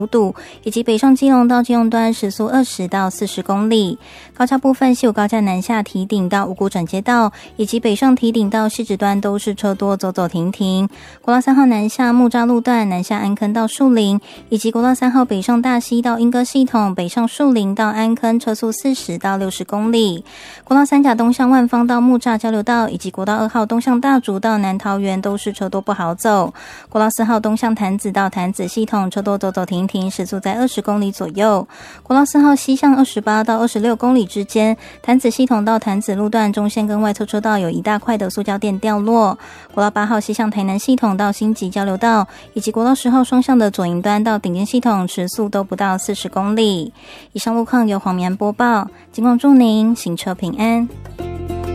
堵，以及北上基隆到基隆端时速20到40公里。高架部分，西武高架南下堤顶到五股转接道，以及北上堤顶到汐止端都是车多，走走停停。国道3号南下木栅路段南下安坑到树林，以及国道3号北上大溪到莺歌系统，北上树林到安坑车速40到60公里。国道3甲东向万芳到木栅交流道，以及国道2号东向大竹到南桃园都是车多不好走。国道4号东向潭子到潭子系统，车多走走停停，时速在20公里左右。国道4号西向28到26公里之间，潭子系统到潭子路段中线跟外侧车道有一大块的塑胶垫掉落。国道8号西向台南系统到新集交流道，以及国道10号双向的左营端到顶尖系统，时速都不到40公里。以上路况由黄明安播报，尽管祝您行车平安。